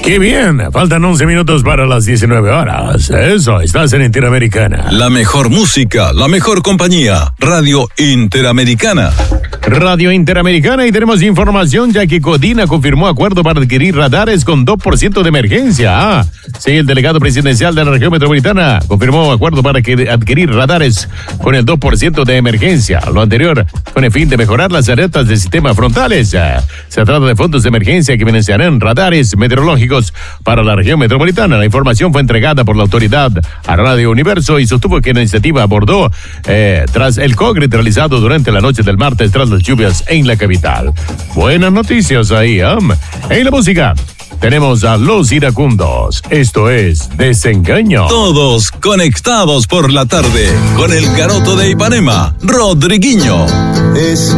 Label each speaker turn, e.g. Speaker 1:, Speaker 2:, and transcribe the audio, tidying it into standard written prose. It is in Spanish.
Speaker 1: ¡Qué bien! Faltan 11 minutos para las 19 horas. Eso, estás en Interamericana.
Speaker 2: La mejor música, la mejor compañía. Radio Interamericana.
Speaker 1: Radio Interamericana, y tenemos información ya que Codina confirmó acuerdo para adquirir radares con 2% de emergencia. Sí, el delegado presidencial de la región metropolitana confirmó acuerdo para adquirir radares con el 2% de emergencia. Lo anterior con el fin de mejorar las alertas del sistema frontales. Se trata de fondos de emergencia que financiarán radares meteorológicos para la región metropolitana. La información fue entregada por la autoridad a Radio Universo y sostuvo que la iniciativa abordó tras el congreso realizado durante la noche del martes tras las lluvias en la capital. Buenas noticias ahí, En la música tenemos a Los Iracundos. Esto es Desengaño.
Speaker 2: Todos conectados por la tarde con el garoto de Ipanema, Rodriguinho.
Speaker 3: Es